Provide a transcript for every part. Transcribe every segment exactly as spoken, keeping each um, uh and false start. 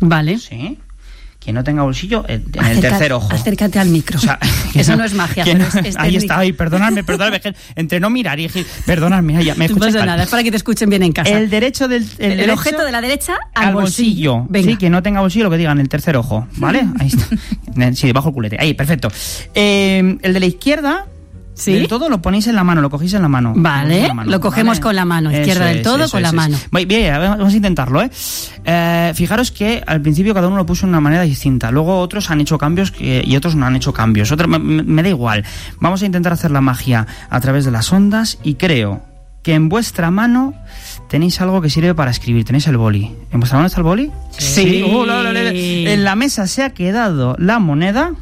Vale. Sí. Quien no tenga bolsillo, en el Acerca, tercer ojo. Acércate al micro. O sea, eso no es magia. Pero no, es, es ahí está, ahí, perdonadme, perdonadme. Entre no mirar y perdonadme, ahí, me escuchas. No pasa nada, es para que te escuchen bien en casa. El derecho del el, el derecho objeto de la derecha al, al bolsillo. bolsillo. Venga. Sí, que no tenga bolsillo, lo que digan, el tercer ojo, ¿vale? Ahí está. Sí, debajo el culete. Ahí, perfecto. Eh, el de la izquierda. ¿Sí? Del todo lo ponéis en la mano, lo cogéis en la mano. Vale, la mano, lo cogemos ¿vale? con la mano, izquierda eso del todo es, con es, la es. mano. Bien, vamos a intentarlo, ¿eh? ¿eh? Fijaros que al principio cada uno lo puso de una manera distinta, luego otros han hecho cambios que, y otros no han hecho cambios. Otro, me, me da igual, vamos a intentar hacer la magia a través de las ondas y creo que en vuestra mano tenéis algo que sirve para escribir, tenéis el boli. ¿En vuestra mano está el boli? Sí. sí. Uh, la, la, la, la. En la mesa se ha quedado la moneda.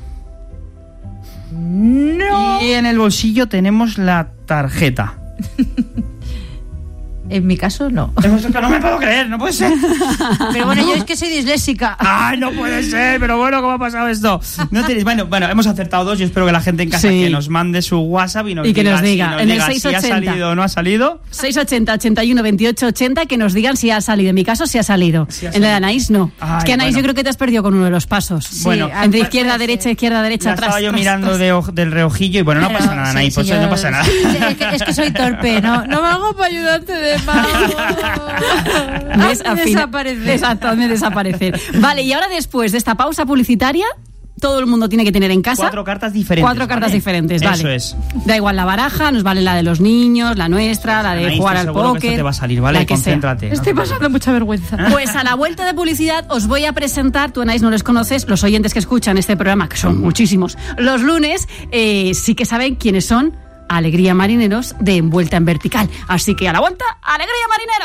No. Y en el bolsillo tenemos la tarjeta. En mi caso, no. No me puedo creer, no puede ser. Pero bueno, yo es que soy disléxica. ¡Ay, no puede ser! Pero bueno, ¿cómo ha pasado esto? No tenéis, bueno, bueno, hemos acertado dos. Yo espero que la gente en casa sí. que nos mande su WhatsApp y nos y que diga, nos diga, si, nos en diga el seiscientos ochenta. si ha salido o no ha salido. seiscientos ochenta, ochenta y uno, veintiocho, ochenta, que nos digan si ha salido. En mi caso, si ha salido. Sí ha en la de Anaís, no. Ay, es que Anaís, bueno. yo creo que te has perdido con uno de los pasos. Sí, bueno, entre pues, izquierda, pues, derecha, sí. izquierda, derecha, Ya atrás. estaba yo tras, mirando tras. de, oj- del reojillo y bueno, no Pero, pasa nada, sí, Anaís, sí, pues yo- no pasa nada. Sí, es, que, es que soy torpe, ¿no? No me hago para ayudante de mago. ¿Ves? Al fin- Desaparecer. Exacto, hazme desaparecer. Vale, y ahora después de esta pausa publicitaria, todo el mundo tiene que tener en casa Cuatro cartas diferentes. cuatro cartas ¿vale? diferentes, vale. Eso es. Da igual la baraja, nos vale la de los niños, la nuestra, la de Anaís, jugar te al aseguro que póker. esto te va a salir, ¿vale? la que sea. Concéntrate. Estoy pasando mucha vergüenza. Pues a la vuelta de publicidad os voy a presentar, tú Anaís no les conoces, los oyentes que escuchan este programa, que son muchísimos, los lunes, eh, sí que saben quiénes son Alegría Marineros de Envuelta en Vertical. Así que a la vuelta, ¡Alegría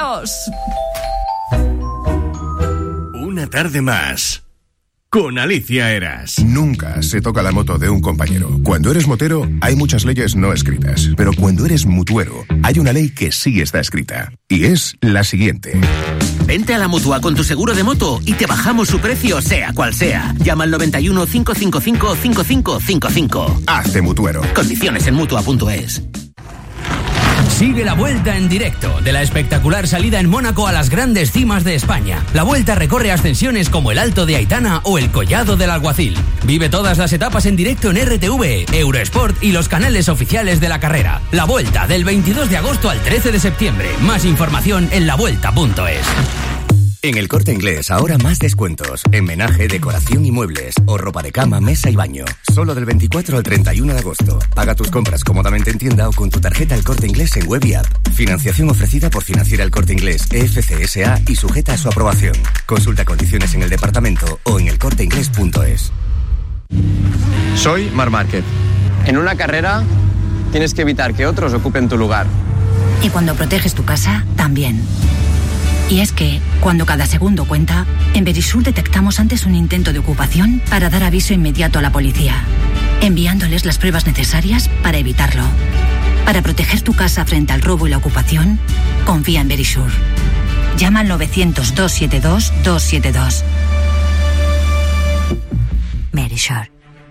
Marineros! Una tarde más con Alicia Eras. Nunca se toca la moto de un compañero. Cuando eres motero, hay muchas leyes no escritas. Pero cuando eres mutuero, hay una ley que sí está escrita. Y es la siguiente. Vente a la Mutua con tu seguro de moto y te bajamos su precio, sea cual sea. Llama al noventa y uno, cinco cinco cinco, cinco cinco cinco cinco. Hazte mutuero. Condiciones en mutua punto es. Sigue la Vuelta en directo de la espectacular salida en Mónaco a las grandes cimas de España. La Vuelta recorre ascensiones como el Alto de Aitana o el Collado del Alguacil. Vive todas las etapas en directo en R T V, Eurosport y los canales oficiales de la carrera. La Vuelta del veintidós de agosto al trece de septiembre. Más información en la vuelta punto es. En El Corte Inglés, ahora más descuentos. En menaje, decoración y muebles. O ropa de cama, mesa y baño. Solo del veinticuatro al treinta y uno de agosto. Paga tus compras cómodamente en tienda o con tu tarjeta El Corte Inglés en web y app. Financiación ofrecida por Financiera El Corte Inglés, E F C S A y sujeta a su aprobación. Consulta condiciones en el departamento o en el corte inglés punto es. Soy Mar Márquez. En una carrera tienes que evitar que otros ocupen tu lugar. Y cuando proteges tu casa, también. Y es que, cuando cada segundo cuenta, en Verisur detectamos antes un intento de ocupación para dar aviso inmediato a la policía, enviándoles las pruebas necesarias para evitarlo. Para proteger tu casa frente al robo y la ocupación, confía en Verisur. Llama al novecientos, doscientos setenta y dos, doscientos setenta y dos. Verisur.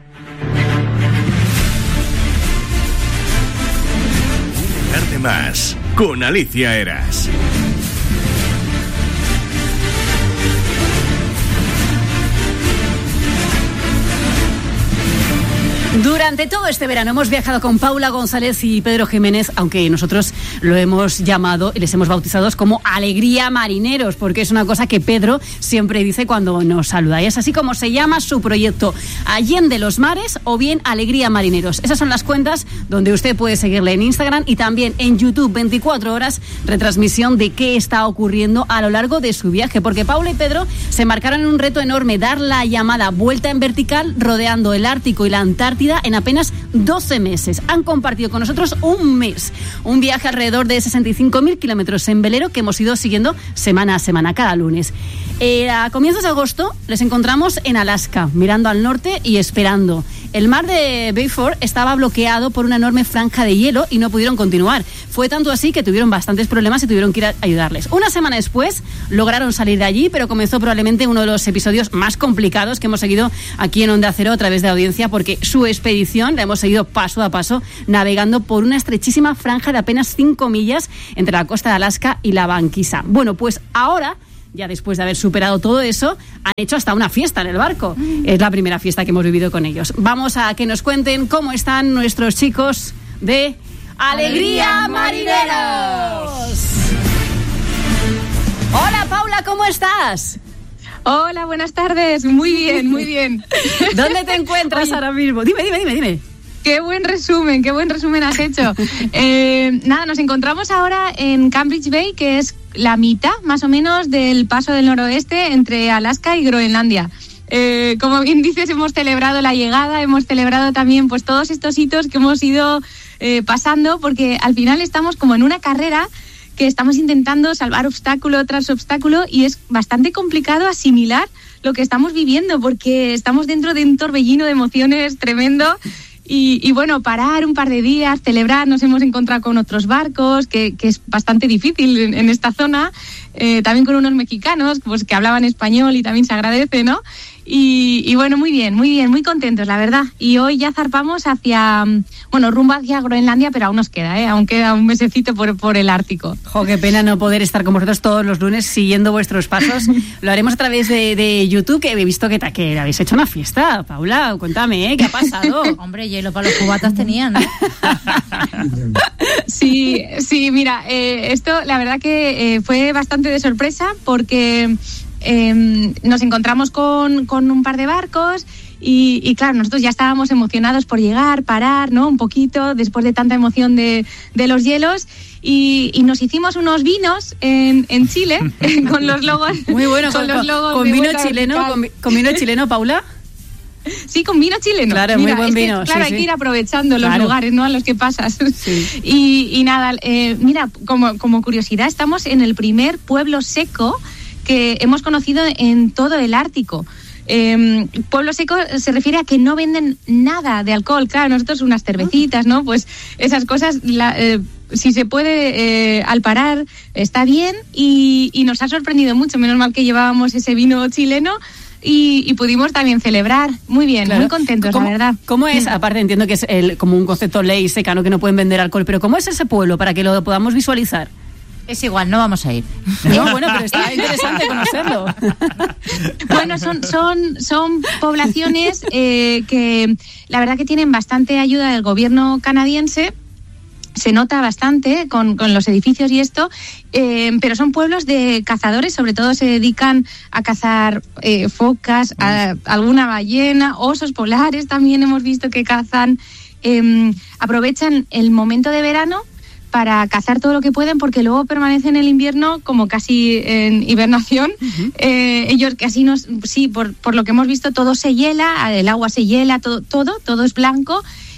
Una tarde más con Alicia Eras. Durante todo este verano hemos viajado con Paula González y Pedro Jiménez, aunque nosotros lo hemos llamado y les hemos bautizado como Alegría Marineros, porque es una cosa que Pedro siempre dice cuando nos saluda. Y es así como se llama su proyecto, Allende los Mares o bien Alegría Marineros. Esas son las cuentas donde usted puede seguirle en Instagram y también en YouTube, veinticuatro horas, retransmisión de qué está ocurriendo a lo largo de su viaje. Porque Paula y Pedro se marcaron en un reto enorme, dar la llamada Vuelta en Vertical rodeando el Ártico y la Antártida en apenas doce meses. Han compartido con nosotros un mes, un viaje alrededor de sesenta y cinco mil kilómetros en velero que hemos ido siguiendo semana a semana, cada lunes. Eh, a comienzos de agosto les encontramos en Alaska, mirando al norte y esperando. El mar de Beaufort estaba bloqueado por una enorme franja de hielo y no pudieron continuar. Fue tanto así que tuvieron bastantes problemas y tuvieron que ir a ayudarles. Una semana después lograron salir de allí, pero comenzó probablemente uno de los episodios más complicados que hemos seguido aquí en Onda Cero a través de audiencia, porque su expedición la hemos seguido paso a paso, navegando por una estrechísima franja de apenas cinco millas entre la costa de Alaska y la banquisa. Bueno, pues ahora ya después de haber superado todo eso, han hecho hasta una fiesta en el barco. Es la primera fiesta que hemos vivido con ellos. Vamos a que nos cuenten cómo están nuestros chicos de Alegría Marineros. Hola Paula, ¿cómo estás? Hola, buenas tardes. Muy bien, muy bien. ¿Dónde te encuentras Oye, ahora mismo? Dime, dime, dime, dime. Qué buen resumen, qué buen resumen has hecho. Eh, nada, nos encontramos ahora en Cambridge Bay, que es la mitad, más o menos, del paso del noroeste entre Alaska y Groenlandia. Eh, como bien dices, hemos celebrado la llegada, hemos celebrado también pues todos estos hitos que hemos ido eh, pasando, porque al final estamos como en una carrera que estamos intentando salvar obstáculo tras obstáculo y es bastante complicado asimilar lo que estamos viviendo, porque estamos dentro de un torbellino de emociones tremendo. Y, y bueno, parar un par de días, celebrar, nos hemos encontrado con otros barcos, que, que es bastante difícil en, en esta zona, eh, también con unos mexicanos pues que hablaban español y también se agradece, ¿no? Y, y bueno, muy bien, muy bien, muy contentos, la verdad. Y hoy ya zarpamos hacia, bueno, rumbo hacia Groenlandia, pero aún nos queda, ¿eh? Aún queda un mesecito por, por el Ártico. Jo, qué pena no poder estar con vosotros todos los lunes siguiendo vuestros pasos. Lo haremos a través de, de YouTube, que he visto que, que habéis hecho una fiesta. Paula, cuéntame, ¿eh? ¿Qué ha pasado? Hombre, hielo para los cubatas tenían, ¿no? Sí, sí, mira, eh, esto la verdad que eh, fue bastante de sorpresa, porque Eh, nos encontramos con, con un par de barcos y, y claro, nosotros ya estábamos emocionados por llegar, parar, ¿no? Un poquito después de tanta emoción de, de los hielos y, y nos hicimos unos vinos en, en Chile con los logos. Muy bueno, con, con, los logos con vino chileno, con, con vino chileno, Paula. Sí, con vino chileno. Claro, Mira, muy buen vino. Que, claro, sí, hay sí. que ir aprovechando los claro. lugares, ¿no? A los que pasas. Sí. Y, y nada, eh, mira, como, como curiosidad, estamos en el primer pueblo seco que hemos conocido en todo el Ártico. Eh, pueblo seco se refiere a que no venden nada de alcohol. Claro, nosotros unas cervecitas, ¿no? Pues esas cosas, la, eh, si se puede eh, al parar, está bien y, y nos ha sorprendido mucho. Menos mal que llevábamos ese vino chileno y, y pudimos también celebrar. Muy bien, claro. Muy contentos, ¿Cómo, la verdad. ¿Cómo es? Aparte entiendo que es el, como un concepto ley seca, ¿no? Que no pueden vender alcohol, pero ¿cómo es ese pueblo para que lo podamos visualizar? Es igual, no vamos a ir. No, bueno, pero está interesante conocerlo. Bueno, son, son, son poblaciones eh, que la verdad que tienen bastante ayuda del gobierno canadiense. Se nota bastante con, con los edificios y esto, eh, pero son pueblos de cazadores, sobre todo se dedican a cazar eh, focas, a, alguna ballena, osos polares también hemos visto que cazan. Eh, aprovechan el momento de verano para cazar todo lo que pueden, porque luego permanecen en el invierno como casi en hibernación. Uh-huh. Eh, ellos casi nos, sí, por, por lo que hemos visto, todo se hiela, el agua se hiela, todo, todo, todo es blanco.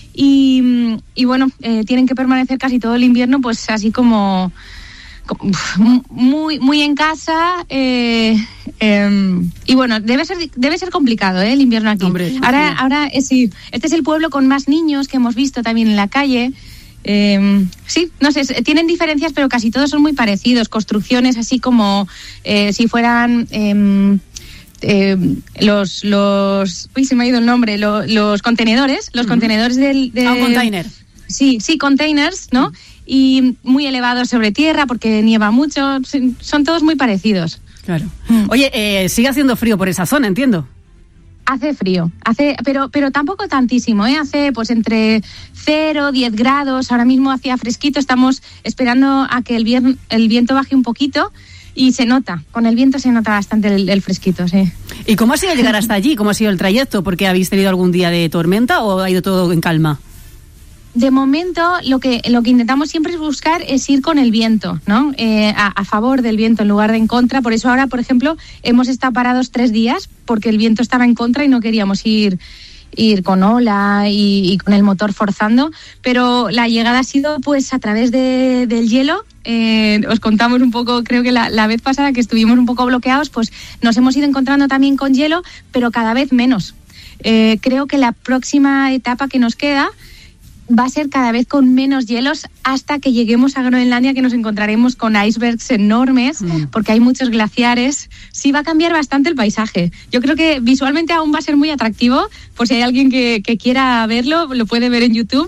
Y, y bueno, eh, tienen que permanecer casi todo el invierno, pues así como, como muy, muy en casa. Eh, eh, y bueno, debe ser, debe ser complicado, ¿eh? El invierno aquí. Hombre, ahora, ahora eh, sí, este es el pueblo con más niños que hemos visto también en la calle. Eh, sí, no sé, tienen diferencias, pero casi todos son muy parecidos. Construcciones así como eh, si fueran eh, eh, los, los... Uy, se me ha ido el nombre. Lo, los contenedores, los uh-huh. contenedores del... De, ah, un container. Sí, sí, containers, ¿no? Uh-huh. Y muy elevados sobre tierra porque nieva mucho. Son todos muy parecidos. Claro. Uh-huh. Oye, eh, sigue haciendo frío por esa zona, entiendo. Hace frío, hace, pero, pero tampoco tantísimo, ¿eh? Hace pues entre cero, diez grados, ahora mismo hacía fresquito, estamos esperando a que el, vier- el viento baje un poquito y se nota, con el viento se nota bastante el, el fresquito, sí. ¿Y cómo ha sido llegar hasta allí? ¿Cómo ha sido el trayecto? ¿Porque habéis tenido algún día de tormenta o ha ido todo en calma? De momento, lo que lo que intentamos siempre es buscar es ir con el viento, ¿no? Eh, a, a favor del viento en lugar de en contra. Por eso ahora, por ejemplo, hemos estado parados tres días porque el viento estaba en contra y no queríamos ir ir con ola y, y con el motor forzando. Pero la llegada ha sido pues a través de, del hielo. Eh, os contamos un poco, creo que la, la vez pasada que estuvimos un poco bloqueados, pues nos hemos ido encontrando también con hielo, pero cada vez menos. Eh, creo que la próxima etapa que nos queda va a ser cada vez con menos hielos hasta que lleguemos a Groenlandia, que nos encontraremos con icebergs enormes, mm. porque hay muchos glaciares. Sí, va a cambiar bastante el paisaje. Yo creo que visualmente aún va a ser muy atractivo, por si hay alguien que, que quiera verlo, lo puede ver en YouTube.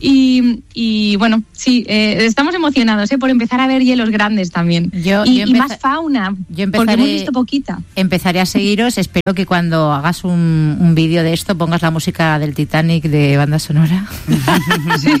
Y, y bueno, sí, eh, estamos emocionados ¿eh? por empezar a ver hielos grandes también. Yo, y, yo y más fauna, yo empezaré, porque hemos visto poquita. Empezaré a seguiros. Espero que cuando hagas un, un vídeo de esto pongas la música del Titanic de banda sonora. Sí.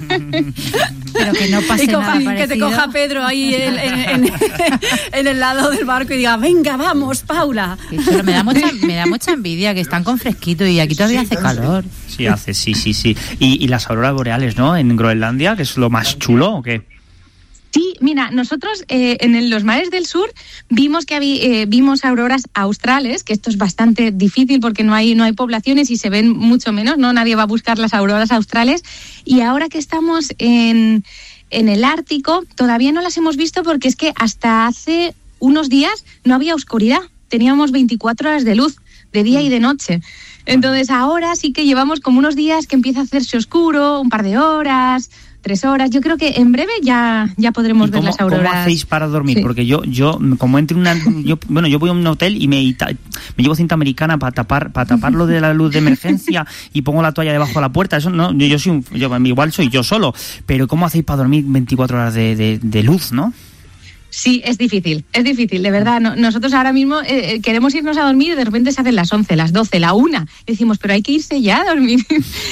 Pero que no pase y coja, nada que te parecido. coja Pedro ahí en, en, en, en el lado del barco y diga, venga, vamos, Paula. Pero me da mucha, me da mucha envidia que están con fresquito y aquí todavía hace calor. Sí, hace, sí, sí, sí. Y, y las auroras boreales, ¿no? En Groenlandia, que es lo más chulo, ¿o qué? Sí, mira, nosotros eh, en el, los mares del sur vimos que había, eh, vimos auroras australes, que esto es bastante difícil porque no hay no hay poblaciones y se ven mucho menos, ¿no? Nadie va a buscar las auroras australes. Y ahora que estamos en, en el Ártico, todavía no las hemos visto porque es que hasta hace unos días no había oscuridad. Teníamos veinticuatro horas de luz, de día y de noche. Entonces ahora sí que llevamos como unos días que empieza a hacerse oscuro, un par de horas, tres horas. Yo creo que en breve ya, ya podremos ver cómo, las auroras. ¿Cómo hacéis para dormir? Sí. Porque yo, yo como entro en una, yo, bueno, yo voy a un hotel y me, me llevo cinta americana para tapar, para tapar lo de la luz de emergencia y pongo la toalla debajo de la puerta. Eso no, yo, yo soy un, yo, igual soy yo solo, pero ¿cómo hacéis para dormir veinticuatro horas de, de, de luz, no? Sí, es difícil, es difícil, de verdad. No, nosotros ahora mismo eh, queremos irnos a dormir y de repente se hacen las once, las doce, la una. Decimos, pero hay que irse ya a dormir.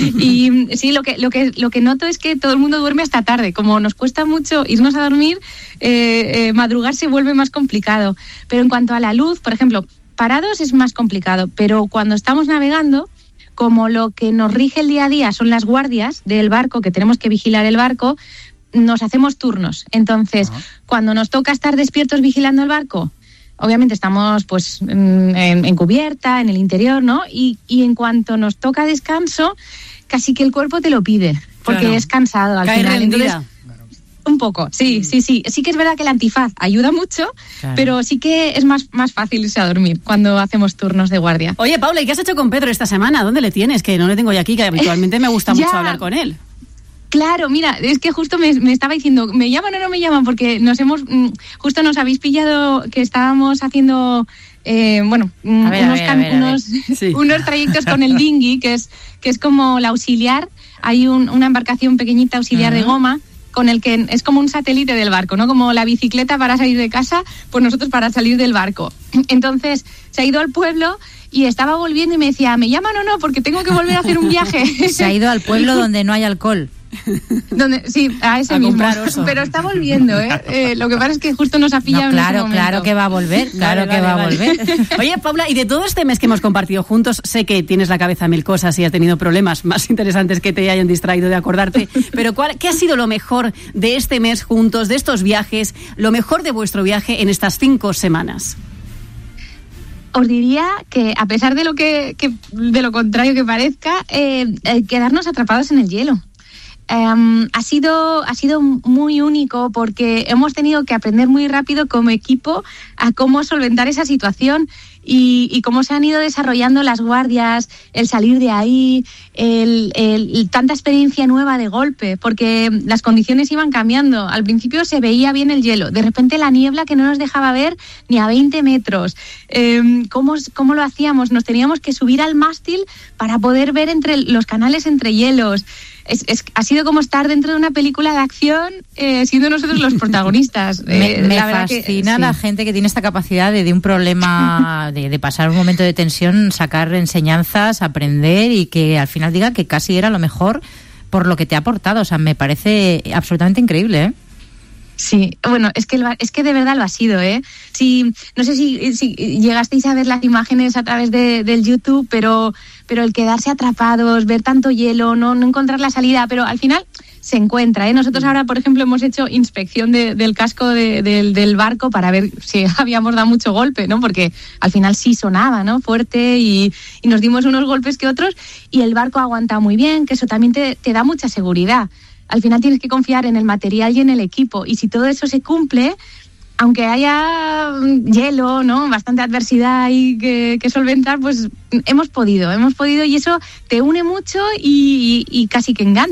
Y sí, lo que, lo que, lo que noto es que todo el mundo duerme hasta tarde. Como nos cuesta mucho irnos a dormir, eh, eh, madrugar se vuelve más complicado. Pero en cuanto a la luz, por ejemplo, parados es más complicado, pero cuando estamos navegando, como lo que nos rige el día a día son las guardias del barco, que tenemos que vigilar el barco, nos hacemos turnos. Entonces, uh-huh. cuando nos toca estar despiertos vigilando el barco, obviamente estamos pues en, en cubierta, en el interior, ¿no? Y, y en cuanto nos toca descanso, casi que el cuerpo te lo pide, porque claro. es cansado al Cae final. rendida. Entonces, un poco, sí, sí, sí. Sí que es verdad que el antifaz ayuda mucho, claro. pero sí que es más, más fácil irse a dormir cuando hacemos turnos de guardia. Oye, Paula, ¿y qué has hecho con Pedro esta semana? ¿Dónde le tienes? Que no le tengo yo aquí, que habitualmente me gusta mucho hablar con él. Claro, mira, es que justo me, me estaba diciendo, ¿me llaman o no me llaman? Porque nos hemos, justo nos habéis pillado que estábamos haciendo, eh, bueno, a ver, unos, a ver, a ver, unos, sí. unos trayectos con el dinghy, que es, que es como la auxiliar. Hay un, una embarcación pequeñita auxiliar uh-huh. de goma, con el que es como un satélite del barco, ¿no? Como la bicicleta para salir de casa, pues nosotros para salir del barco. Entonces, se ha ido al pueblo y estaba volviendo y me decía, ¿me llaman o no? Porque tengo que volver a hacer un viaje. Se ha ido al pueblo donde no hay alcohol. Donde, sí, a ese a mismo. Pero está volviendo, ¿eh? ¿eh? Lo que pasa es que justo nos ha pillado no, claro, en ese momento. Claro que va a volver, claro vale, que vale, va vale. a volver. Oye, Paula, y de todo este mes que hemos compartido juntos, sé que tienes la cabeza a mil cosas y has tenido problemas más interesantes que te hayan distraído de acordarte, pero ¿cuál, ¿qué ha sido lo mejor de este mes juntos, de estos viajes, lo mejor de vuestro viaje en estas cinco semanas? Os diría que, a pesar de lo que, que de lo contrario que parezca, eh, eh, quedarnos atrapados en el hielo. Um, ha sido ha sido muy único porque hemos tenido que aprender muy rápido como equipo a cómo solventar esa situación y, y cómo se han ido desarrollando las guardias, el salir de ahí, el, el, el, tanta experiencia nueva de golpe, porque las condiciones iban cambiando. Al principio se veía bien el hielo, de repente la niebla que no nos dejaba ver ni a veinte metros. Eh, ¿cómo, ¿Cómo lo hacíamos? Nos teníamos que subir al mástil para poder ver entre los canales entre hielos. Es, es, ha sido como estar dentro de una película de acción eh, siendo nosotros los protagonistas. me eh, me la fascina que, la sí. gente que tiene esta capacidad de, de un problema, de, de pasar un momento de tensión, sacar enseñanzas, aprender y que al final diga que casi era lo mejor por lo que te ha aportado. O sea, me parece absolutamente increíble, ¿eh? Sí, bueno, es que el, es que de verdad lo ha sido, ¿eh? Sí, no sé si, si llegasteis a ver las imágenes a través de, del YouTube, pero, pero el quedarse atrapados, ver tanto hielo, no, no encontrar la salida, pero al final se encuentra, ¿eh? Nosotros ahora, por ejemplo, hemos hecho inspección de, del casco de, de, del barco para ver si habíamos dado mucho golpe, ¿no? Porque al final sí sonaba, ¿no? Fuerte y, y nos dimos unos golpes que otros y el barco aguanta muy bien, que eso también te, te da mucha seguridad. Al final tienes que confiar en el material y en el equipo. Y si todo eso se cumple, aunque haya hielo, ¿no? Bastante adversidad y que, que solventar, pues hemos podido, hemos podido y eso te une mucho y, y, y casi que engancha.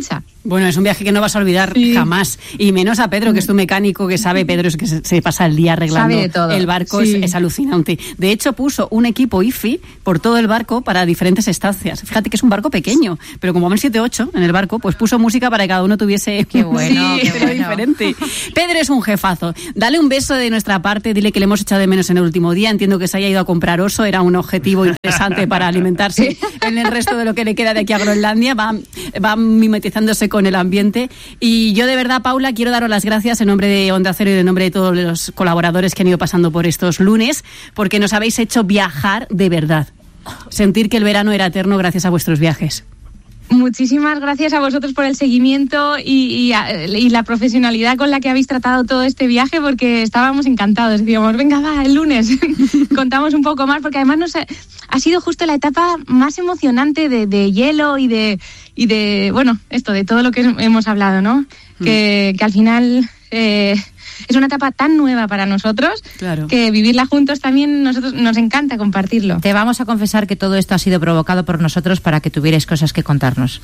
Bueno, es un viaje que no vas a olvidar sí. jamás. Y menos a Pedro, que es tu mecánico, que sabe, Pedro, es que se, se pasa el día arreglando el barco, sí. es, es alucinante. De hecho, puso un equipo I F I por todo el barco para diferentes estancias. Fíjate que es un barco pequeño, pero como van siete ocho en el barco, pues puso música para que cada uno tuviese qué bueno, sí, qué bueno. diferente. Pedro es un jefazo. Dale un beso de nuestra parte, dile que le hemos echado de menos en el último día. Entiendo que se haya ido a comprar oso, era un objetivo interesante para alimentarse en el resto de lo que le queda de aquí a Groenlandia. Va, va mimetizándose con el ambiente. Y yo de verdad, Paula, quiero daros las gracias en nombre de Onda Cero y en nombre de todos los colaboradores que han ido pasando por estos lunes, porque nos habéis hecho viajar de verdad. Sentir que el verano era eterno gracias a vuestros viajes. Muchísimas gracias a vosotros por el seguimiento y, y, y la profesionalidad con la que habéis tratado todo este viaje, porque estábamos encantados. Decíamos, venga, va, el lunes contamos un poco más, porque además nos ha, ha sido justo la etapa más emocionante de, de hielo y de, y de, bueno, esto, de todo lo que hemos hablado, ¿no? Mm. Que, que al final... Eh, es una etapa tan nueva para nosotros claro. que vivirla juntos también nosotros nos encanta compartirlo. Te vamos a confesar que todo esto ha sido provocado por nosotros para que tuvierais cosas que contarnos.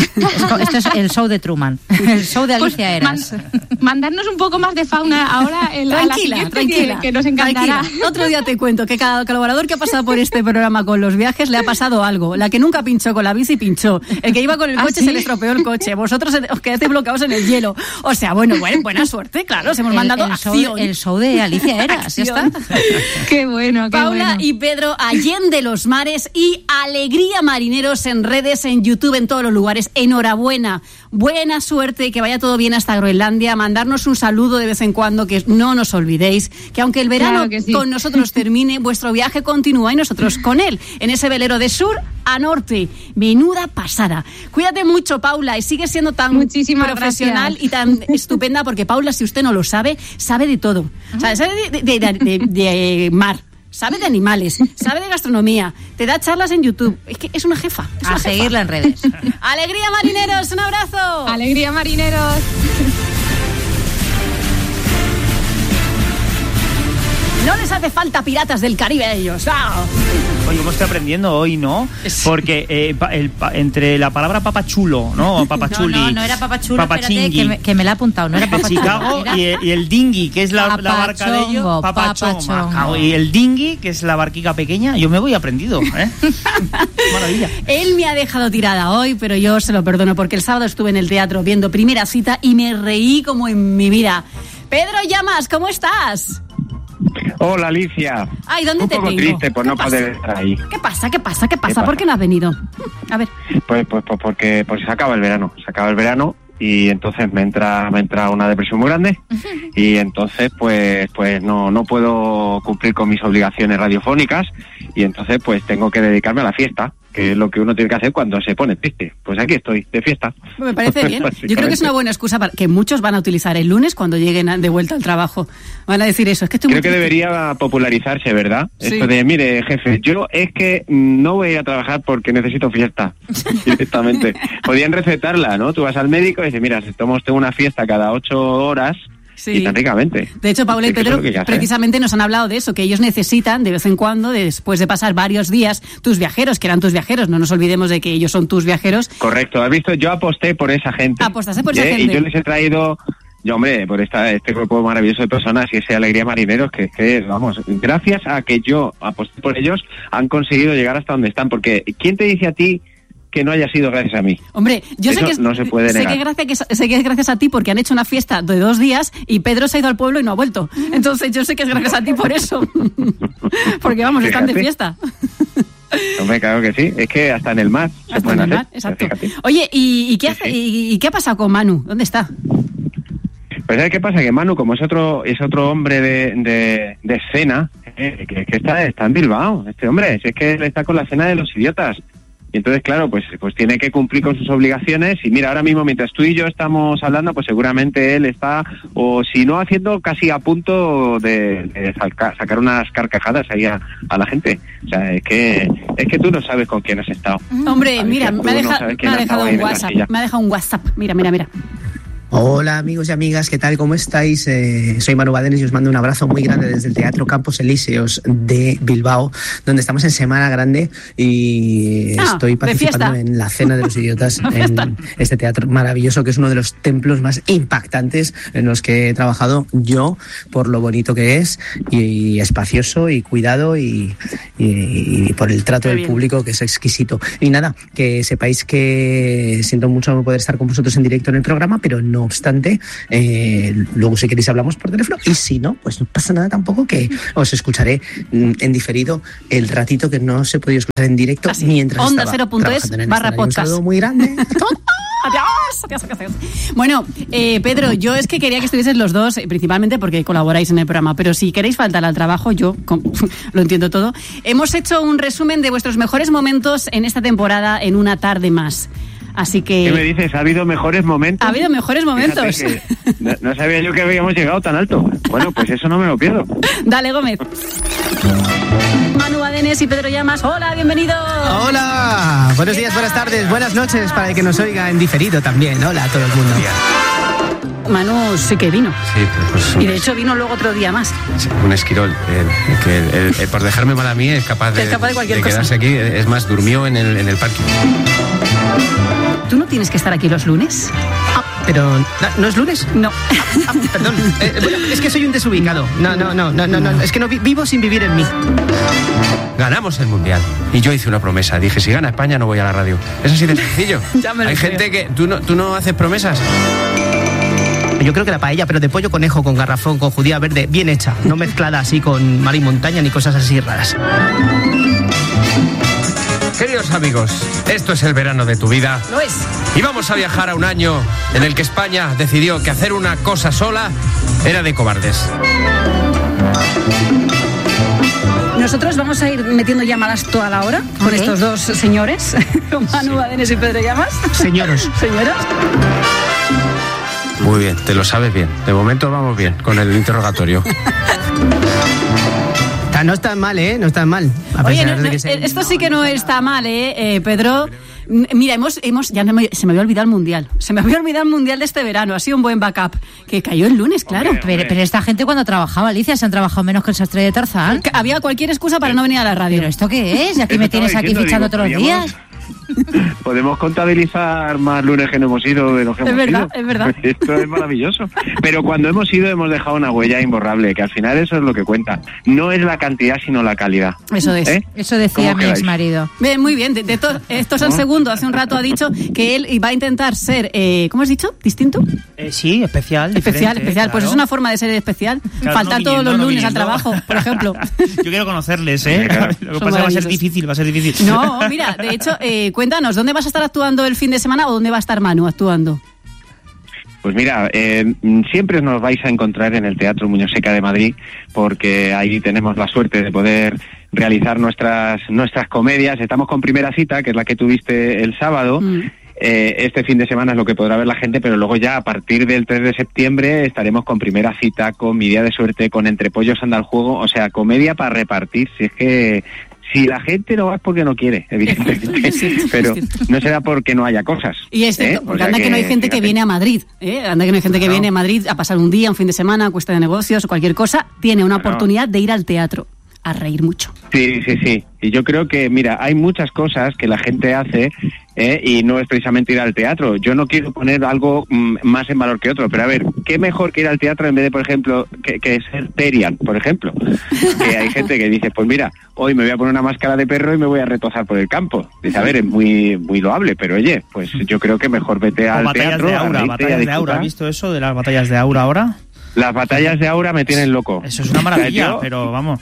Esto es el show de Truman, el show de Alicia Eras. Man, mandarnos un poco más de fauna ahora el, tranquila, a la tranquila, que, que nos encantará. Tranquila. Otro día te cuento que cada colaborador que ha pasado por este programa con los viajes le ha pasado algo. La que nunca pinchó con la bici pinchó. El que iba con el coche ¿Ah, sí? se le estropeó el coche. Vosotros os quedasteis bloqueados en el hielo. O sea, bueno, bueno buena suerte, claro. Os hemos el, mandado el acción. Show, el show de Alicia Eras, ya está. Qué bueno, qué Paula bueno. y Pedro, Allende los mares y Alegría Marineros en redes, en YouTube, en todos los lugares. Enhorabuena, buena suerte, que vaya todo bien hasta Groenlandia. Mandarnos un saludo de vez en cuando, que no nos olvidéis, que aunque el verano claro sí. con nosotros termine, vuestro viaje continúa y nosotros con él, en ese velero de sur a norte. Menuda pasada. Cuídate mucho, Paula, y sigue siendo tan Muchísimas profesional gracias. y tan estupenda, porque Paula, si usted no lo sabe, sabe de todo. O sea, sabe de, de, de, de, de mar, sabe de animales, sabe de gastronomía, te da charlas en YouTube. Es que es una jefa. Es a una seguirla jefa. en redes. Alegría, marineros, un abrazo. Alegría, marineros. No les hace falta Piratas del Caribe a ellos. ¡Ah! Oye, ¿cómo estoy aprendiendo hoy, no? Porque eh, pa, el, pa, entre la palabra papachulo, ¿no? Papachuli. No, no, no era papachulo, espérate, que me, que me la he apuntado. No era papachulo. Chicago era... y, el, y el dinghy, que es la, la barca de ellos. Papachongo. Y el dinghy, que es la barquica pequeña. Yo me voy aprendido, ¿eh? Maravilla. Él me ha dejado tirada hoy, pero yo se lo perdono, porque el sábado estuve en el teatro viendo Primera Cita y me reí como en mi vida. Pedro Llamas, ¿cómo estás? Hola, Alicia. Ay, ¿dónde Un te poco tengo? triste por no pasa? poder estar ahí. ¿Qué pasa? ¿Qué pasa? ¿Qué pasa? ¿Qué pasa? ¿Por qué no has venido? A ver. Pues, pues, pues porque pues se acaba el verano. Se acaba el verano y entonces me entra me entra una depresión muy grande y entonces pues pues no no puedo cumplir con mis obligaciones radiofónicas y entonces pues tengo que dedicarme a la fiesta, que es lo que uno tiene que hacer cuando se pone triste. Pues aquí estoy, de fiesta. Me parece bien. Yo creo que es una buena excusa para que muchos van a utilizar el lunes cuando lleguen de vuelta al trabajo. Van a decir eso. Es que estoy Creo muy que triste. debería popularizarse, ¿verdad? Sí. Esto de, mire, jefe, yo es que no voy a trabajar porque necesito fiesta. Directamente. Podían recetarla, ¿no? Tú vas al médico y dices, mira, si tomo usted una fiesta cada ocho horas... Sí. Y tan ricamente. De hecho, Paula y Pedro precisamente nos han hablado de eso, que ellos necesitan de vez en cuando, después de pasar varios días, tus viajeros, que eran tus viajeros, no nos olvidemos de que ellos son tus viajeros. Correcto, has visto, yo aposté por esa gente. Apostaste por ¿eh? esa gente. Y yo les he traído, yo hombre, por esta, este grupo maravilloso de personas y ese Alegría Marineros, que, que vamos, gracias a que yo aposté por ellos, han conseguido llegar hasta donde están, porque ¿quién te dice a ti que no haya sido gracias a mí? Hombre, yo Eso sé que es, no se puede sé negar. que, gracias, que sé que es gracias a ti porque han hecho una fiesta de dos días y Pedro se ha ido al pueblo y no ha vuelto. Entonces yo sé que es gracias a ti por eso. Porque vamos, Fíjate. están de fiesta. Hombre, claro que sí. Es que hasta en el mar se Hasta pueden en el hacer. mar, exacto. Fíjate. Oye, ¿y, y, qué Sí, hace, sí. y, y qué ha pasado con Manu? ¿Dónde está? Pues ¿sabes qué pasa? Que Manu, como es otro es otro hombre de, de, de escena, eh, que, que está, está en Bilbao, este hombre, si es que él está con la escena de los idiotas. Y entonces, claro, pues pues tiene que cumplir con sus obligaciones. Y mira, ahora mismo, mientras tú y yo estamos hablando, pues seguramente él está, o si no haciendo, casi a punto de, de saca, sacar unas carcajadas ahí a, a la gente. O sea, es que es que tú no sabes con quién has estado. Hombre, Alicia, mira, tú me ha, no deja, sabes me quién ha ha estado dejado ahí un en la WhatsApp. silla. Me ha dejado un WhatsApp. Mira, mira, mira. Hola amigos y amigas, ¿qué tal? ¿Cómo estáis? Eh, soy Manu Badenes y os mando un abrazo muy grande desde el Teatro Campos Elíseos de Bilbao, donde estamos en Semana Grande y ah, estoy participando en la Cena de los Idiotas en este teatro maravilloso, que es uno de los templos más impactantes en los que he trabajado yo, por lo bonito que es y espacioso y cuidado y, y, y por el trato del público, que es exquisito. Y nada, que sepáis que siento mucho no poder estar con vosotros en directo en el programa, pero no obstante, eh, luego si queréis hablamos por teléfono, y si no, pues no pasa nada tampoco, que os escucharé en diferido el ratito que no se podía escuchar en directo. Así, mientras onda estaba cero.es barra podcast. Un saludo muy grande. Adiós, adiós, adiós. Bueno, eh, Pedro, yo es que quería que estuvieses los dos, principalmente porque colaboráis en el programa, pero si queréis faltar al trabajo, yo con, lo entiendo todo. Hemos hecho un resumen de vuestros mejores momentos en esta temporada en Una Tarde Más. Así que... ¿Qué me dices? ¿Ha habido mejores momentos? Ha habido mejores momentos. No, no sabía yo que habíamos llegado tan alto. Bueno, pues eso no me lo pierdo. Dale, Gómez. Manu Badenes y Pedro Llamas, hola, bienvenidos. Hola, buenos días, buenas tardes, buenas noches para el que nos oiga en diferido también. Hola a todo el mundo. Manu sí que vino. Sí, pues, y de hecho vino luego otro día más. Sí, un esquirol. Eh, que el, el, el, por dejarme mal a mí es capaz de, es capaz de, cualquier de cosa. quedarse aquí. Es más, durmió en el, en el parque. ¿Tú no tienes que estar aquí los lunes? Ah, pero ¿no, ¿no es lunes? No. Ah, ah, perdón. Eh, bueno, es que soy un desubicado. No, no, no, no, no, no. Es que no vi, vivo sin vivir en mí. Ganamos el Mundial. Y yo hice una promesa. Dije, si gana España no voy a la radio. Es así de sencillo. Ya me lo Hay creo. gente que... ¿Tú no, tú no haces promesas? Yo creo que la paella, pero de pollo conejo con garrafón, con judía verde, bien hecha. No mezclada así con mar y montaña ni cosas así raras. Queridos amigos, esto es el verano de tu vida. Lo es. Y vamos a viajar a un año en el que España decidió que hacer una cosa sola era de cobardes. Nosotros vamos a ir metiendo llamadas toda la hora con okay. estos dos señores, con Manu Badenes y Pedro Llamas. Señoros. Señoros. Muy bien, te lo sabes bien. De momento vamos bien con el interrogatorio. No está mal, ¿eh? No está mal. A Oye, no, de no, que se... esto sí que no está mal, ¿eh, eh Pedro? Mira, hemos, hemos ya me, se me había olvidado el Mundial. Se me había olvidado el Mundial de este verano. Ha sido un buen backup. Que cayó el lunes, claro. Hombre, hombre. Pero, pero esta gente cuando trabajaba, Alicia, se han trabajado menos que el sastre de Tarzán. Había cualquier excusa para no venir a la radio. ¿Pero esto qué es? ¿Y aquí me tienes aquí fichando todos los días? Podemos contabilizar más lunes que no hemos ido de los que es hemos verdad, ido. Es verdad, Esto es maravilloso. Pero cuando hemos ido hemos dejado una huella imborrable, que al final eso es lo que cuenta. No es la cantidad, sino la calidad. Eso es. ¿Eh? Eso decía mi ex marido. Bien, muy bien. De, de to, esto es el segundo. Hace un rato ha dicho que él va a intentar ser, eh, ¿cómo has dicho? ¿Distinto? Eh, sí, especial. Especial, especial. Claro. Pues es una forma de ser especial. Claro, Faltar no todos los no lunes viniendo. al trabajo, por ejemplo. Yo quiero conocerles, ¿eh? Claro. Lo que pasa es que va a ser difícil, va a ser difícil. No, mira, de hecho, eh, cuéntanos, ¿dónde vas a estar actuando el fin de semana o dónde va a estar Manu actuando? Pues mira, eh, siempre nos vais a encontrar en el Teatro Muñoz Seca de Madrid, porque ahí tenemos la suerte de poder realizar nuestras nuestras comedias. Estamos con Primera Cita, que es la que tuviste el sábado. Mm. Eh, este fin de semana es lo que podrá ver la gente, pero luego ya a partir del tres de septiembre estaremos con Primera Cita, con Mi Día de Suerte, con Entre Pollos anda el juego. O sea, comedia para repartir. Si es que... Si la gente no va es porque no quiere, evidentemente, sí, pero no será porque no haya cosas. Y es cierto, ¿eh? Porque o sea anda que, que no hay gente fíjate. que viene a Madrid, ¿eh? Anda que no hay gente que no. viene a Madrid a pasar un día, un fin de semana, a cuesta de negocios o cualquier cosa, tiene una no, oportunidad no. de ir al teatro a reír mucho. Sí, sí, sí. Y yo creo que, mira, hay muchas cosas que la gente hace ¿eh? y no es precisamente ir al teatro. Yo no quiero poner algo mm, más en valor que otro, pero a ver, ¿qué mejor que ir al teatro en vez de, por ejemplo, que, que ser Terian, por ejemplo? Que hay gente que dice, pues mira, hoy me voy a poner una máscara de perro y me voy a retozar por el campo. Dice, a ver, es muy muy loable, pero oye, pues yo creo que mejor vete al batallas teatro. De aura, batallas de aura, ¿has visto eso de las batallas de aura ahora? Las batallas de aura me tienen loco. Eso es una maravilla, yo, pero vamos...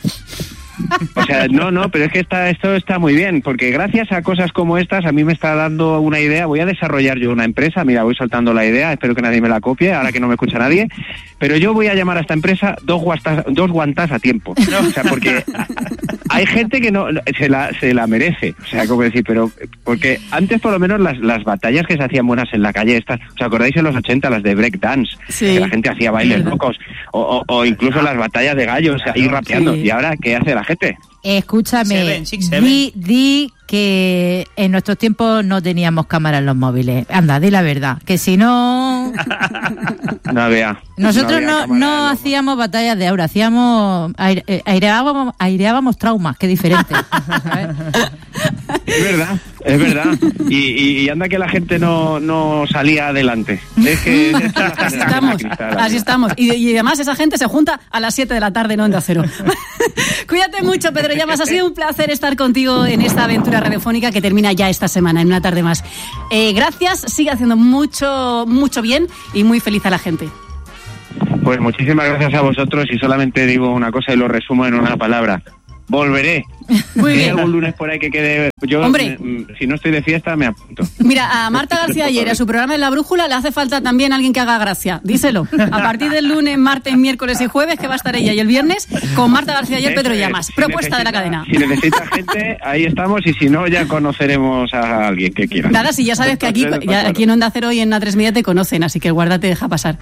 O sea, no, no, pero es que está, esto está muy bien, porque gracias a cosas como estas a mí me está dando una idea. Voy a desarrollar yo una empresa, mira, voy soltando la idea, espero que nadie me la copie, ahora que no me escucha nadie, pero yo voy a llamar a esta empresa dos guantas, dos guantas a tiempo, o sea, porque hay gente que no se la, se la merece, o sea, como decir, pero porque antes por lo menos las, las batallas que se hacían buenas en la calle, estas, ¿os acordáis en los ochenta, las de break dance? Sí. Que la gente hacía bailes locos, o, o, o incluso las batallas de gallos, ahí rapeando, sí. Y ahora, ¿qué hace la gente? ojete. Escúchame, Seven, six, di, di que en nuestros tiempos no teníamos cámara en los móviles. Anda, di la verdad, que si no... No había. Nosotros no, no, no hacíamos batallas de aura, hacíamos aire, eh, aireábamos, aireábamos traumas, qué diferente. Es verdad, es verdad. Y, y, y anda que la gente no, no salía adelante. Es que es la así estamos, cristal, así estamos. Y, y además esa gente se junta a las siete de la tarde en Onda Cero. Cuídate mucho, Pedro Llamas. Ha sido un placer estar contigo en esta aventura radiofónica que termina ya esta semana, en una tarde más. Eh, gracias, sigue haciendo mucho, mucho bien y muy feliz a la gente. Pues muchísimas gracias a vosotros y solamente digo una cosa y lo resumo en una palabra. Volveré. Muy Si hay bien. algún lunes por ahí que quede... Yo, Hombre. me- si no estoy de fiesta, me apunto. Mira, a Marta García ayer, a su programa En la Brújula, le hace falta también alguien que haga gracia. Díselo. A partir del lunes, martes, miércoles y jueves, que va a estar ella y el viernes, con Marta García ayer, Pedro Eso es. Llamas. Si Propuesta de la necesita- cadena. Si necesita gente, ahí estamos y si no, ya conoceremos a alguien que quiera. Nada, si ya sabes que aquí, Entonces, ya, pues, aquí en Onda Cero y en A tres Media te conocen, así que guárdate, deja pasar.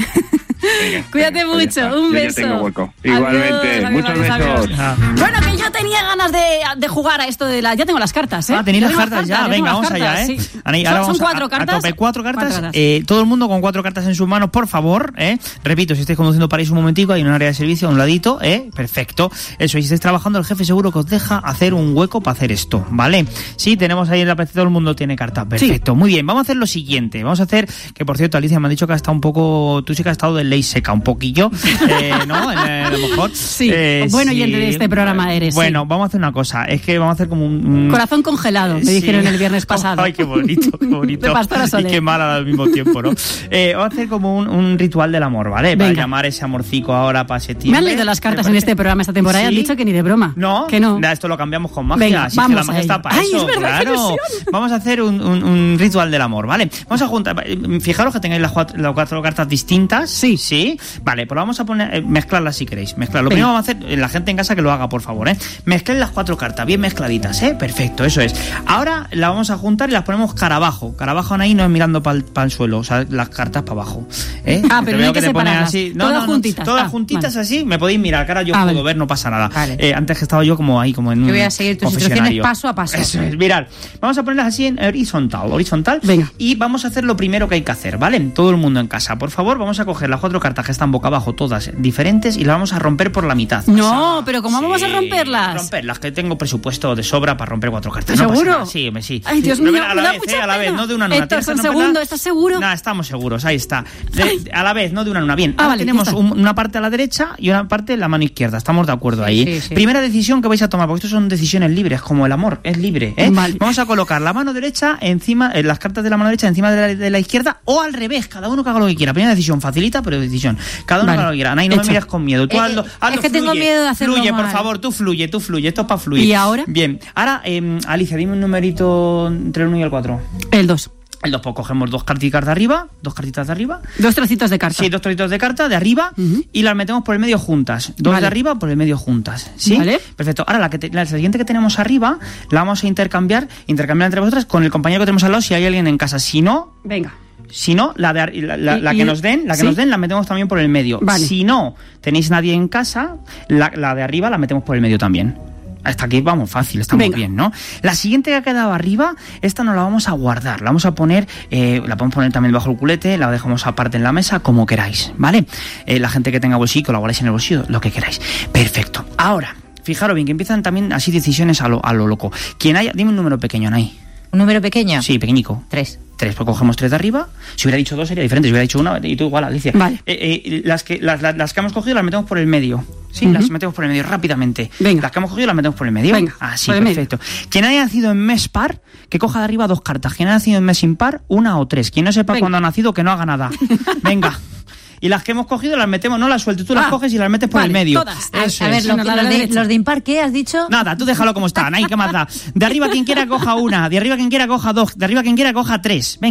Cuídate pues ya mucho, está. un Yo ya beso. tengo hueco. Adiós, Igualmente, adiós, muchos adiós, besos. adiós. Bueno, que yo tenía ganas de, de jugar a esto de la... Ya tengo las cartas, ¿eh? Ah, tenéis Ya las tengo cartas ya, tengo venga, las vamos allá, cartas, ¿eh? sí. Ahora Son, vamos son a- cuatro a, cartas. A tope, cuatro cartas. Cuatro cartas. Eh, todo el mundo con cuatro cartas en sus manos, por favor, ¿eh? Repito, si estáis conduciendo paráis un momentico, hay un área de servicio a un ladito, ¿eh? Perfecto. Eso, y si estáis trabajando, el jefe seguro que os deja hacer un hueco para hacer esto, ¿vale? Sí, tenemos ahí en la P C, todo el mundo tiene cartas. Perfecto, muy bien. Vamos a hacer lo siguiente. Vamos a hacer, que por cierto, Alicia, me ha dicho que ha estado un poco, tú sí que has estado de ley seca, un poquillo, eh, ¿no? Eh, a lo mejor. Sí, Eh, bueno sí. oyente de este programa eres. Bueno, sí. vamos a hacer una cosa. Es que vamos a hacer como un... un- Corazón congelado, me Sí. dijeron el viernes pasado. Ay, qué bonito, qué bonito. De Pastora Y Soler. qué mal al mismo tiempo, ¿no? Eh, vamos a hacer como un, un ritual del amor, ¿vale? Para Venga. llamar ese amorcico ahora para septiembre. Me han leído las cartas en este programa esta temporada y han ¿Sí? dicho que ni de broma. No, que no. Nah, esto lo cambiamos con magia. Venga, si es que vamos la a magia ello. está para Ay, eso, es verdad, qué claro. ilusión. Vamos a hacer un, un- un ritual del amor, ¿vale? Vamos a juntar. eh, Fijaros que tengáis las cuatro, las cuatro cartas distintas. Sí. Sí. Vale, pues vamos a poner, eh, mezclarlas si queréis. Mezclar. Lo Venga. primero vamos a hacer, eh, la gente en casa que lo haga, por favor, ¿eh? Mezclen las cuatro cartas, bien mezcladitas, ¿eh? Perfecto, eso es. Ahora las vamos a juntar y las ponemos cara abajo. Cara abajo ahí no es mirando para el suelo, o sea, las cartas para abajo. ¿eh? Ah, Te pero no veo hay que te pones separarlas. así. Todas juntitas. Todas Ah, juntitas vale. así, me podéis mirar, cara yo Ah, puedo vale. ver, no pasa nada. Vale. Eh, antes que estaba yo como ahí, como en un Yo voy a seguir tus instrucciones confesionario. paso a paso. Eso es, mirad. Vamos a ponerlas así en horizontal, horizontal. Venga. Y vamos a hacer lo primero que hay que hacer, ¿vale? Todo el mundo en casa, por favor, vamos a coger las cuatro cartas que están boca abajo, todas diferentes, y las vamos a romper por la mitad. No, pero ¿cómo vamos a Sí, romperlas? Romperlas, que tengo presupuesto de sobra para romper cuatro cartas. No ¿Seguro? pasa nada. Sí, hombre, sí. Ay, Dios Pero mío, ven, a me la da vez, mucha eh, a la vez, pena. no de una en una. Héctor, ¿Tienes ¿son que romperlas? segundo? ¿Estás seguro? No, estamos seguros, ahí está. De- a la vez, no de una en una. Bien, Ah, ahora vale, tenemos ya está. un- una parte a la derecha y una parte en la mano izquierda. Estamos de acuerdo ahí. sí, sí. Primera decisión que vais a tomar, porque esto son decisiones libres, como el amor, es libre. ¿eh? Vale. Vamos a colocar la mano derecha encima, eh, las cartas de la mano derecha encima de la, de la izquierda o al revés, cada uno que haga lo que quiera. Primera decisión, facilita, pero decisión. Cada uno Vale. que haga lo que quiera. Anaí, no Hecho. me mires con miedo. Tú Eh, hazlo, eh, hazlo, es que tengo fluye. miedo de hacerlo Fluye, por mal. favor, tú fluye, tú fluye. Esto es para fluir. ¿Y ahora? Bien. Ahora, eh, Alicia, dime un numerito entre el uno y el cuatro. El dos. El dos, pues cogemos dos cartitas de arriba, dos cartitas de arriba. Dos trocitos de carta. Sí, dos trocitos de carta de arriba Ujú. y las metemos por el medio juntas. Dos Vale. de arriba por el medio juntas. ¿Sí? Vale. Perfecto. Ahora la, que te- la siguiente que tenemos arriba la vamos a intercambiar, intercambiar entre vosotras con el compañero que tenemos al lado si hay alguien en casa. Si no, Venga. si no, la, de, ar- la, la- Y- la y- que nos den, la que ¿sí? nos den, la metemos también por el medio. Vale. Si no tenéis nadie en casa, la, la de arriba la metemos por el medio también. Hasta aquí vamos fácil, estamos Venga. bien, ¿no? La siguiente que ha quedado arriba, esta no la vamos a guardar, la vamos a poner, eh, la podemos poner también bajo el culete, la dejamos aparte en la mesa, como queráis, ¿vale? Eh, la gente que tenga bolsillo, la guardáis en el bolsillo, lo que queráis. Perfecto. Ahora, fijaros bien, que empiezan también así decisiones a lo, a lo loco. Quien haya, dime un número pequeño, Nay. ¿Un número pequeño? Sí, pequeñico. Tres. Tres, pues cogemos tres de arriba. Si hubiera dicho dos sería diferente. Si hubiera dicho una, y tú igual, Alicia. Vale. Eh, eh, las, que, las, las, las que hemos cogido las metemos por el medio. Sí, Ujú. las metemos por el medio rápidamente. Venga. Las que hemos cogido las metemos por el medio. Venga, Así, por el medio. perfecto. Quien haya nacido en mes par, que coja de arriba dos cartas. Quien haya nacido en mes impar, una o tres. Quien no sepa Venga. cuándo ha nacido, que no haga nada. Venga. Y las que hemos cogido las metemos, no las sueltes, tú las Ah, coges y las metes por vale, el medio. todas. Eso A ver, es. lo- No, la de los, la de, derecha. los de impar, ¿qué has dicho? Nada, tú déjalo como está, Nay, ¿qué más da? De arriba quien quiera coja una, de arriba quien quiera coja dos, de arriba quien quiera coja tres. Venga.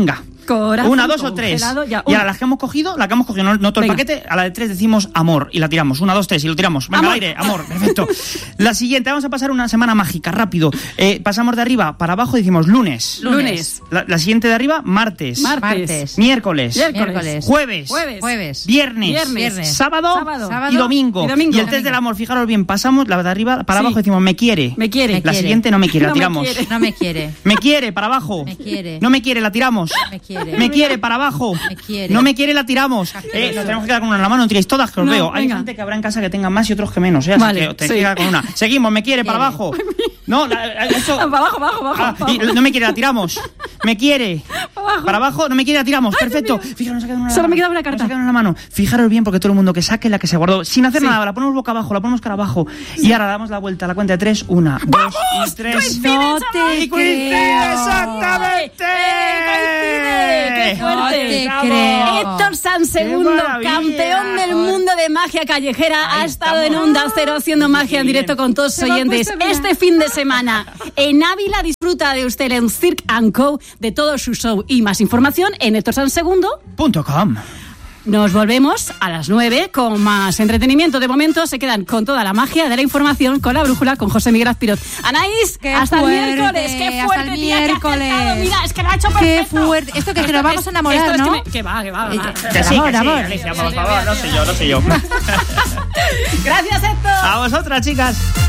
Corazón una, dos o tres. Ya, y ahora las que hemos cogido, la que hemos cogido, no, no todo Venga. el paquete, a la de tres decimos amor y la tiramos. Una, dos, tres y lo tiramos. Venga, Amor. al aire, amor, perfecto. La siguiente, vamos a pasar una semana mágica, rápido. Eh, pasamos de arriba para abajo y decimos lunes. Lunes. La, la siguiente de arriba, martes. Martes. Miércoles. Miércoles. Jueves. Jueves. Jueves. Viernes. Viernes. Sábado, Sábado. Y, domingo. Y domingo. Y el test del amor, fijaros bien, pasamos la de arriba para Sí. abajo y decimos me quiere. Me quiere. La Me quiere. siguiente no me quiere, No la me tiramos. quiere. No me quiere. Me quiere, para abajo. Me quiere. No me quiere, la tiramos. Me quiere. Me quiere, para abajo. Me quiere. No me quiere, la tiramos. Eh, nos tenemos que quedar con una en la mano, no tiréis todas, que os No, veo. Hay venga. gente que habrá en casa que tenga más y otros que menos, ¿eh? Así Vale, que tenéis sí. que quedar con una. Seguimos, me quiere, para Quiere. abajo. No, la- la- esto... Para abajo, abajo, abajo. Ah, y no me quiere, la tiramos. Me quiere. Abajo. Para abajo, no me quiere, la tiramos. Perfecto. Fijaros, nos ha quedado una en la Solo me mano. queda una carta. Nos ha quedado una en la mano. Fijaros bien, porque todo el mundo que saque la que se guardó, sin hacer Sí. nada, la ponemos boca abajo, la ponemos cara abajo. Y ahora damos la vuelta a la cuenta de tres. Una, dos y tres. No te Y coincide, creo. exactamente. ¡Qué No fuerte! te Bravo. creo. Héctor Sansegundo, ¡Qué maravilla! campeón del mundo de magia callejera, Ahí ha estado estamos. en Onda Cero haciendo magia en bien. directo con todos sus Se me ha oyentes. puesto, mira. Este fin de semana en Ávila disfruta de usted en Cirque and Co de todo su show y más información en héctor sansegundo Punto com. Nos volvemos a las nueve con más entretenimiento. De momento se quedan con toda la magia de la información con la brújula con José Miguel Azpiroz. Anaís, Qué hasta fuerte, el miércoles. Qué hasta fuerte, el tía, que ha miércoles. acertado. Mira, es que lo ha hecho Qué perfecto. fuerte. Esto que nos vamos a enamorar, Esto es ¿no? que, me- que va, que va. va. Que sí, Amor, que sí, amor. Alicia, por favor, no sé yo, no sé yo. Gracias, Héctor. A vosotras, chicas.